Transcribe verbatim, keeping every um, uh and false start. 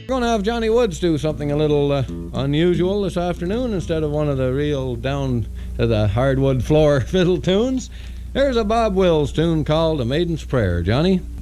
We're going to have Johnny Woods do something a little uh, unusual this afternoon instead of one of the real down to the hardwood floor fiddle tunes. Here's a Bob Wills tune called A Maiden's Prayer. Johnny?